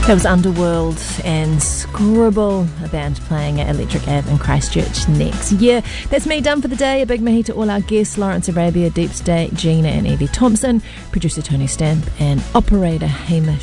That was Underworld and Scribble, a band playing at Electric Ave in Christchurch next year. That's me done for the day. A big mahi to all our guests, Lawrence Arabia, Deep State, Gina and Evie Thompson, producer Tony Stamp and operator Hamish